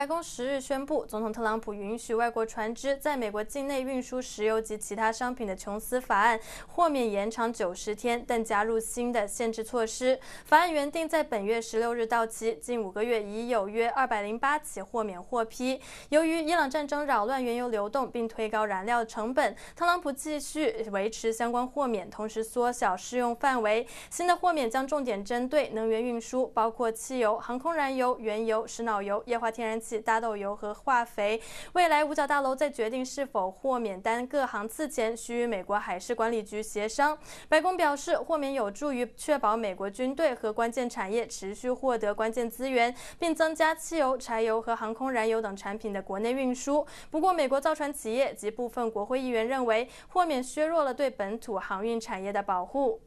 白宫10日宣布，总统特朗普允许外国船只在美国境内运输石油及其他商品的琼斯法案豁免延长90天，但加入新的限制措施。法案原定在本月16日到期，近5个月已有约208起豁免获批。由于伊朗战争扰乱原油流动并推高燃料成本，特朗普继续维持相关豁免，同时缩小适用范围。新的豁免将重点针对能源运输，包括汽油、航空燃油、原油、石脑油、液化天然气、大豆油和化肥。未来五角大楼在决定是否豁免单个航次前，需与美国海事管理局协商。白宫表示，豁免有助于确保美国军队和关键产业持续获得关键资源，并增加汽油、柴油和航空燃油等产品的国内运输。不过，美国造船企业及部分国会议员认为，豁免削弱了对本土航运产业的保护。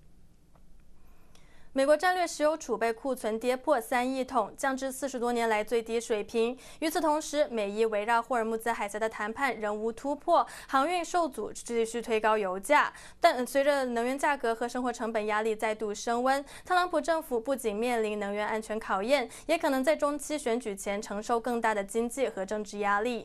美国战略石油储备库存跌破3亿桶，降至40多年来最低水平。与此同时，美伊围绕霍尔木兹海峡的谈判仍无突破，航运受阻，继续推高油价。但随着能源价格和生活成本压力再度升温，特朗普政府不仅面临能源安全考验，也可能在中期选举前承受更大的经济和政治压力。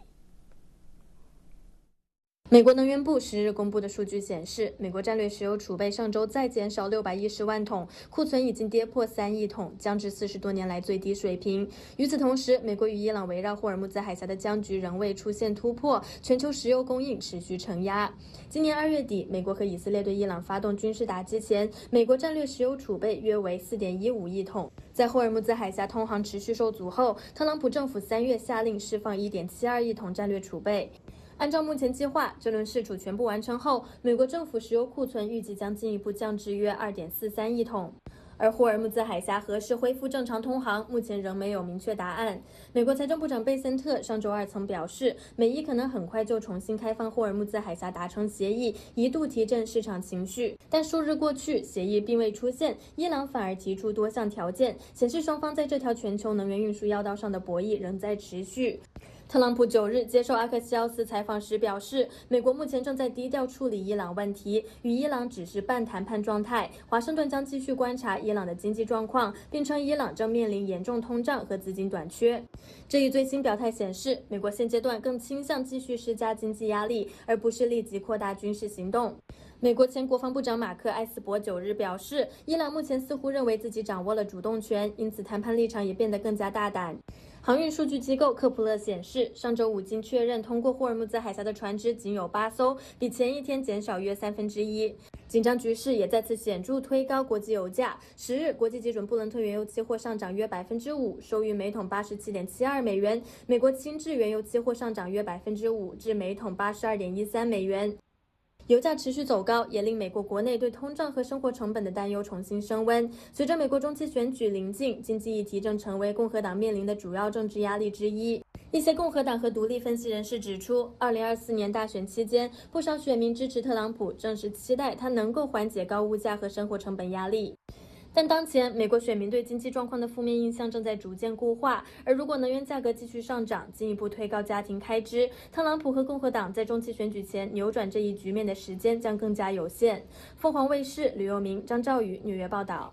美国能源部10日公布的数据显示，美国战略石油储备上周再减少610万桶，库存已经跌破3亿桶，降至40多年来最低水平。与此同时，美国与伊朗围绕霍尔木兹海峡的僵局仍未出现突破，全球石油供应持续承压。今年2月底，美国和以色列对伊朗发动军事打击前，美国战略石油储备约为4.15亿桶。在霍尔木兹海峡通航持续受阻后，特朗普政府3月下令释放1.72亿桶战略储备。按照目前计划，这轮释储全部完成后，美国政府石油库存预计将进一步降至约2.43亿桶。而霍尔木兹海峡何时恢复正常通航，目前仍没有明确答案。美国财政部长贝森特上周二曾表示，美伊可能很快就重新开放霍尔木兹海峡达成协议，一度提振市场情绪。但数日过去，协议并未出现，伊朗反而提出多项条件，显示双方在这条全球能源运输要道上的博弈仍在持续。特朗普9日接受阿克西奥斯采访时表示，美国目前正在低调处理伊朗问题，与伊朗只是半谈判状态。华盛顿将继续观察伊朗的经济状况，并称伊朗正面临严重通胀和资金短缺。这一最新表态显示，美国现阶段更倾向继续施加经济压力，而不是立即扩大军事行动。美国前国防部长马克·埃斯珀9日表示，伊朗目前似乎认为自己掌握了主动权，因此谈判立场也变得更加大胆。航运数据机构科普勒显示，上周五经确认通过霍尔木兹海峡的船只仅有8艘，比前一天减少约1/3。紧张局势也再次显著推高国际油价。10日，国际基准布伦特原油期货上涨约5%，收于每桶87.72美元；美国轻质原油期货上涨约5%，至每桶82.13美元。油价持续走高，也令美国国内对通胀和生活成本的担忧重新升温。随着美国中期选举临近，经济议题正成为共和党面临的主要政治压力之一。一些共和党和独立分析人士指出，2024年大选期间，不少选民支持特朗普，正是期待他能够缓解高物价和生活成本压力。但当前，美国选民对经济状况的负面印象正在逐渐固化，而如果能源价格继续上涨，进一步推高家庭开支，特朗普和共和党在中期选举前扭转这一局面的时间将更加有限。凤凰卫视吕佑明、张兆宇纽约报道。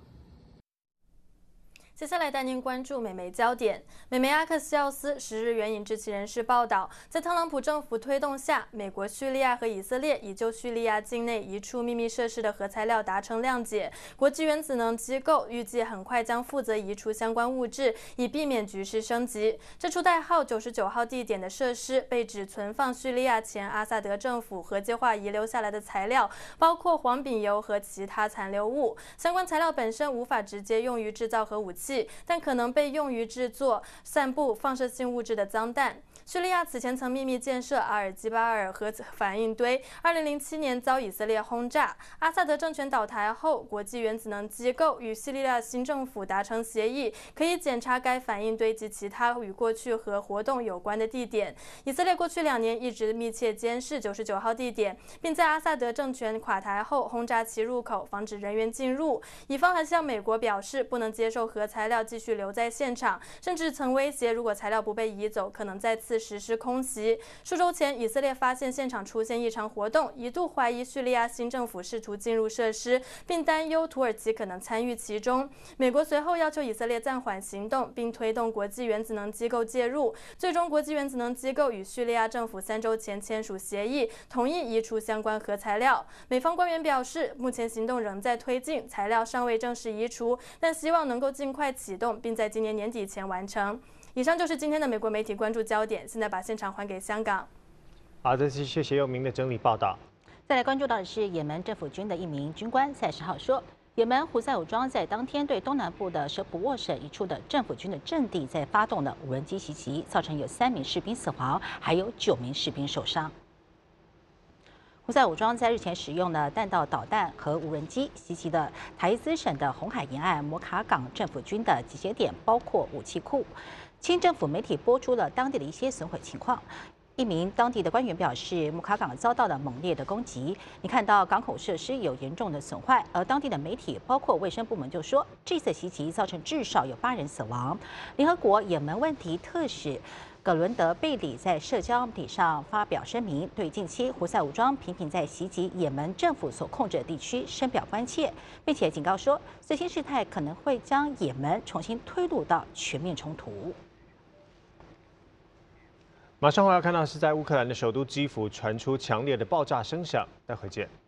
接下来带您关注美媒焦点。美媒阿克西奥斯10日援引知情人士报道，在特朗普政府推动下，美国、叙利亚和以色列已就叙利亚境内一处秘密设施的核材料达成谅解。国际原子能机构预计很快将负责移除相关物质，以避免局势升级。这处代号99号地点的设施被指存放叙利亚前阿萨德政府核计划遗留下来的材料，包括黄丙油和其他残留物。相关材料本身无法直接用于制造核武器，但可能被用于制作散布放射性物质的脏弹。叙利亚此前曾秘密建设阿尔基巴尔核反应堆，2007年遭以色列轰炸。阿萨德政权倒台后，国际原子能机构与叙利亚新政府达成协议，可以检查该反应堆及其他与过去核活动有关的地点。以色列过去2年一直密切监视99号地点，并在阿萨德政权垮台后轰炸其入口，防止人员进入。以方还向美国表示不能接受核材料继续留在现场，甚至曾威胁如果材料不被移走，可能再次次实施空袭。数周前，以色列发现现场出现异常活动，一度怀疑叙利亚新政府试图进入设施，并担忧土耳其可能参与其中。美国随后要求以色列暂缓行动，并推动国际原子能机构介入。最终，国际原子能机构与叙利亚政府3周前签署协议，同意移除相关核材料。美方官员表示，目前行动仍在推进，材料尚未正式移除，但希望能够尽快启动，并在今年年底前完成。以上就是今天的美国媒体关注焦点，现在把现场还给香港。 好的，谢谢佑明的整理报道。 再来关注到的是，也门政府军的一名军官在10号说，也门胡塞武装在当天对东南部的舍普沃省一处的政府军的阵地在发动了无人机袭击，造成有3名士兵死亡，还有9名士兵受伤。胡塞武装在日前使用了弹道导弹和无人机袭击了台兹省的红海沿岸摩卡港政府军的集结点，包括武器库。清政府媒体播出了当地的一些损毁情况。一名当地的官员表示，摩卡港遭到了猛烈的攻击，你看到港口设施有严重的损坏。而当地的媒体，包括卫生部门就说，这次袭击造成至少有8人死亡。联合国也门问题特使葛伦德贝里在社交媒体上发表声明，对近期胡塞武装频频在袭击也门政府所控制的地区深表关切，并且警告说，最新事态可能会将也门重新推入到全面冲突。 马上我要看到是在乌克兰的首都基辅传出强烈的爆炸声响，待会见。